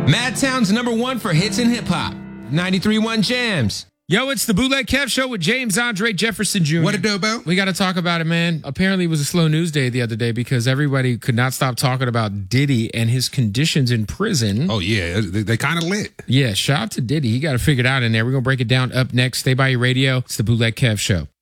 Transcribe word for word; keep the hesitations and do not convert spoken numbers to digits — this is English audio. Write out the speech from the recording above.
Madtown's number one for hits and hip hop. ninety-three point one Jams. Yo, it's the Bootleg Kev Show with James Andre Jefferson Junior What it do about? We got to talk about it, man. Apparently, it was a slow news day the other day because everybody could not stop talking about Diddy and his conditions in prison. Oh, yeah. They, they kind of lit. Yeah, shout out to Diddy. He got it figured out in there. We're going to break it down up next. Stay by your radio. It's the Bootleg Kev Show.